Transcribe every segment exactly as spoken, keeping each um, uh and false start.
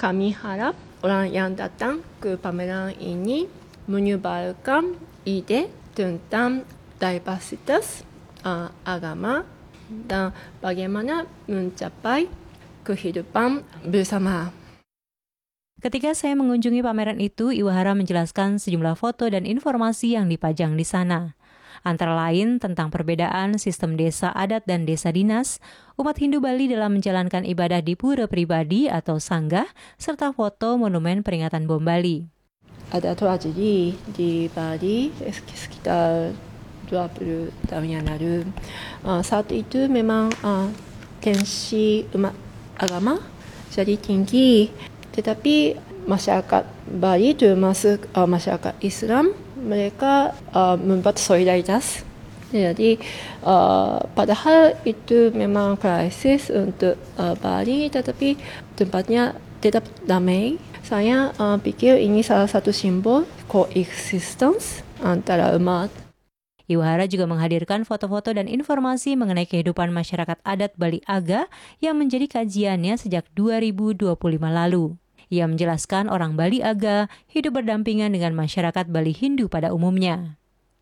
Kami harap orang yang datang ke pameran ini menyebarkan ide tentang diversitas uh, agama dan bagaimana mencapai kehidupan bersama. Ketika saya mengunjungi pameran itu, Iwahara menjelaskan sejumlah foto dan informasi yang dipajang di sana. Antara lain tentang perbedaan sistem desa adat dan desa dinas, umat Hindu Bali dalam menjalankan ibadah di pura pribadi atau sanggah, serta foto monumen peringatan Bom Bali. Ada tragedi di Bali sekitar dua puluh tahun yang lalu. Uh, saat itu memang uh, tensi umat agama jadi tinggi, tetapi masyarakat Bali termasuk uh, masyarakat Islam, mereka uh, membuat solidaritas. Jadi uh, padahal itu memang krisis untuk uh, Bali, tetapi tempatnya tetap damai. Saya uh, pikir ini salah satu simbol coexistence antara umat. Iwahara juga menghadirkan foto-foto dan informasi mengenai kehidupan masyarakat adat Bali Aga yang menjadi kajiannya sejak dua ribu dua puluh lima lalu. Ia menjelaskan orang Bali Aga hidup berdampingan dengan masyarakat Bali Hindu pada umumnya.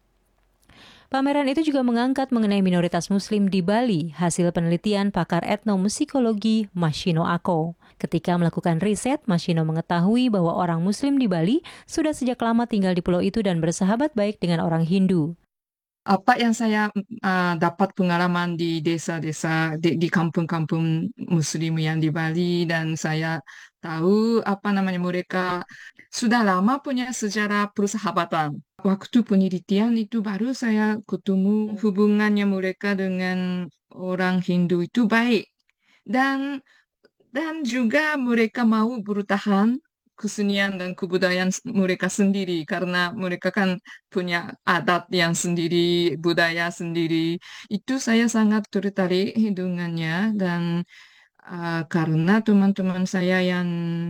Pameran itu juga mengangkat mengenai minoritas Muslim di Bali, hasil penelitian pakar etnomusikologi Mashino Ako. Ketika melakukan riset, Mashino mengetahui bahwa orang Muslim di Bali sudah sejak lama tinggal di pulau itu dan bersahabat baik dengan orang Hindu. Apa yang saya uh, dapat pengalaman di desa-desa, di, di kampung-kampung Muslim yang di Bali, dan saya tahu apa namanya mereka sudah lama punya sejarah persahabatan. Waktu penelitian itu baru saya ketemu hubungannya mereka dengan orang Hindu itu baik, dan dan juga mereka mau bertahan kesenian dan kebudayaan mereka sendiri karena mereka kan punya adat yang sendiri, budaya sendiri. Itu saya sangat tertarik dengannya, dan uh, karena teman-teman saya yang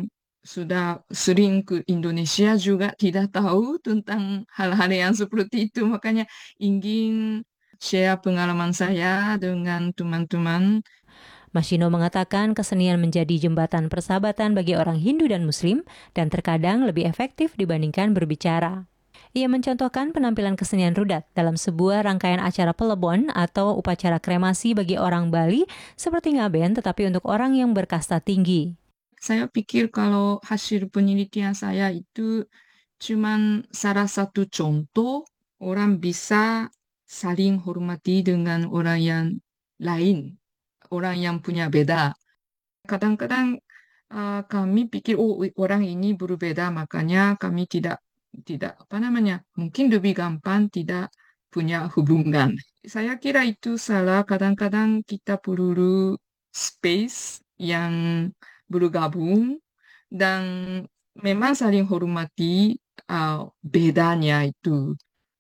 sudah sering ke Indonesia juga tidak tahu tentang hal-hal yang seperti itu, makanya ingin share pengalaman saya dengan teman-teman. Mashino mengatakan kesenian menjadi jembatan persahabatan bagi orang Hindu dan Muslim dan terkadang lebih efektif dibandingkan berbicara. Ia mencontohkan penampilan kesenian rudat dalam sebuah rangkaian acara pelebon atau upacara kremasi bagi orang Bali seperti ngaben tetapi untuk orang yang berkasta tinggi. Saya pikir kalau hasil penelitian saya itu cuma salah satu contoh orang bisa saling hormati dengan orang yang lain, orang yang punya beda. Kadang-kadang uh, kami pikir oh orang ini berbeda, makanya kami tidak tidak apa namanya mungkin lebih gampang tidak punya hubungan. Saya kira itu salah. Kadang-kadang kita perlu space yang bergabung dan memang saling hormati uh, bedanya itu.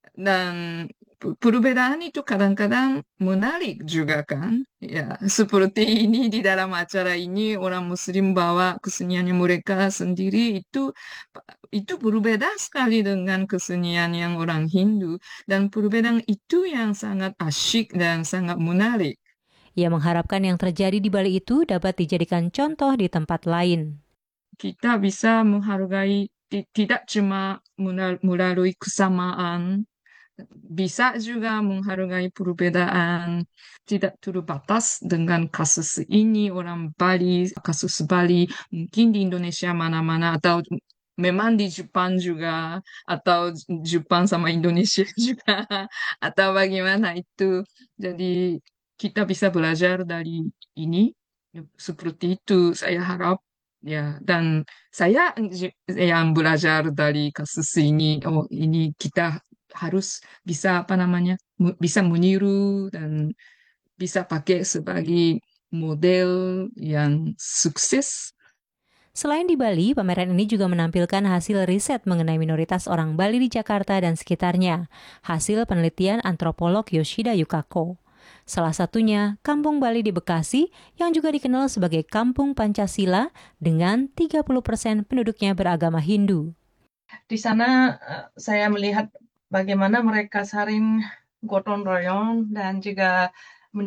Dan perbedaan itu kadang-kadang menarik juga kan. Ya, seperti ini di dalam acara ini orang Muslim bawa keseniannya mereka sendiri, itu itu berbeda sekali dengan kesenian yang orang Hindu, dan perbedaan itu yang sangat asyik dan sangat menarik. Ia mengharapkan yang terjadi di Bali itu dapat dijadikan contoh di tempat lain. Kita bisa menghargai tidak cuma melalui kesamaan, bisa juga menghargai perbedaan, tidak terbatas dengan kasus ini orang Bali, kasus Bali, mungkin di Indonesia mana-mana, atau memang di Jepang juga, atau Jepang sama Indonesia juga, atau bagaimana itu. Jadi kita bisa belajar dari ini, seperti itu saya harap. Ya, dan saya yang belajar dari kasus ini, oh ini kita harus bisa apa namanya bisa meniru dan bisa pakai sebagai model yang sukses. Selain di Bali, pameran ini juga menampilkan hasil riset mengenai minoritas orang Bali di Jakarta dan sekitarnya, hasil penelitian antropolog Yoshida Yukako. Salah satunya Kampung Bali di Bekasi yang juga dikenal sebagai Kampung Pancasila dengan tiga puluh persen penduduknya beragama Hindu. Di sana saya melihat bagaimana mereka saling gotong royong dan juga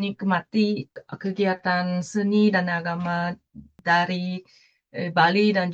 menikmati kegiatan seni dan agama dari Bali dan